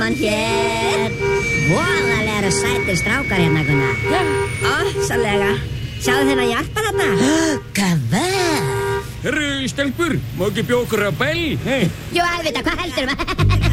Hann hér. Voðalega eru sætir strákar hérna, Gunnar. Sannlega. Sjáðu þennan Jarpar hérna? Hvað? Herru, stelpur, má ekki bjóða okkur að bæli? Jú, alveg, hvað heldur maður?